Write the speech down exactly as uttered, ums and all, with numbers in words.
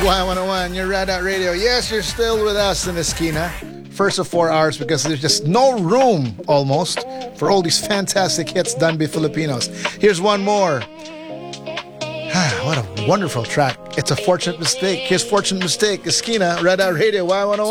Y one oh one, you're Red Out Radio. Yes, you're still with us in Esquina. First of four hours because there's just no room, almost, for all these fantastic hits done by Filipinos. Here's one more. What a wonderful track. It's a Fortunate Mistake. Here's Fortunate Mistake. Esquina, Red Out Radio, Y one oh one.